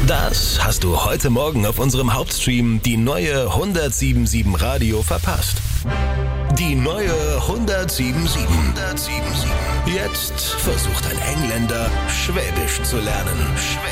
Das hast du heute Morgen auf unserem Hauptstream die neue 107.7 Radio verpasst. Die neue 107.7. Jetzt versucht ein Engländer, Schwäbisch zu lernen.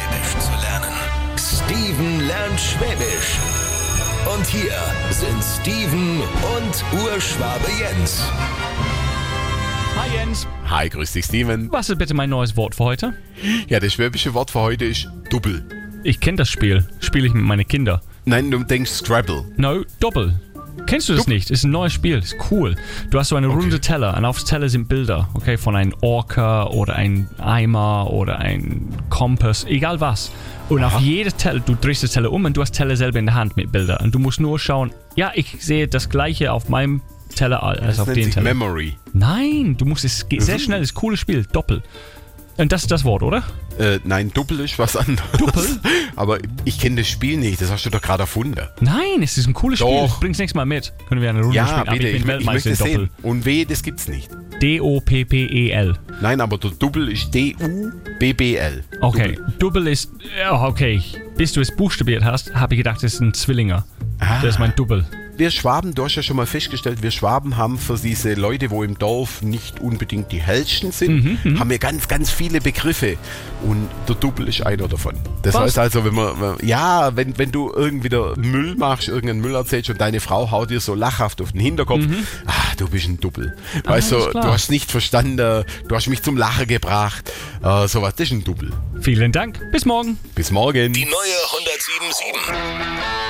Steven lernt Schwäbisch. Und hier sind Steven und Urschwabe Jens. Hi Jens. Hi, grüß dich Steven. Was ist bitte mein neues Wort für heute? Ja, das schwäbische Wort für heute ist Double. Ich kenne das Spiel. Spiele ich mit meinen Kindern. Nein, du denkst Scrabble. No, Doppel. Kennst du das nicht? Ist ein neues Spiel. Ist cool. Du hast so eine runde Teller und aufs Teller sind Bilder. Okay, von einem Orca oder einem Eimer oder einem Kompass. Egal was. Und auf jedes Teller, du drehst das Teller um und du hast Teller selber in der Hand mit Bildern. Und du musst nur schauen, ja, ich sehe das Gleiche auf meinem Teller als auf den Teller. Memory. Nein, du musst es geht sehr schnell. Das ist ein cooles Spiel. Doppel. Und das ist das Wort, oder? Nein, Double ist was anderes. Doppel? Aber ich kenne das Spiel nicht, das hast du doch gerade erfunden. Nein, es ist ein cooles Spiel. Doch. Bring's nächstes Mal mit. Können wir eine Runde Ja, spielen. Aber bitte, ich bin ich Weltmeister möchte in Doppel. sehen. Und W, das gibt's nicht. D-O-P-P-E-L. Nein, aber der Double ist D-U-B-B-L. Okay, Double ist... Okay, bis du es buchstabiert hast, habe ich gedacht, das ist ein Zwillinger. Das ist mein Double. Wir Schwaben, du hast ja schon mal festgestellt, wir Schwaben haben für diese Leute, wo im Dorf nicht unbedingt die hellsten sind, haben wir ganz, ganz viele Begriffe. Und der Double ist einer davon. Das heißt also, wenn du irgendwie wieder Müll machst, irgendeinen Müll erzählst und deine Frau haut dir so lachhaft auf den Hinterkopf, du bist ein Double. Weißt du, du hast nicht verstanden, du hast mich zum Lachen gebracht, sowas, das ist ein Double. Vielen Dank, bis morgen. Bis morgen. Die neue 107.7.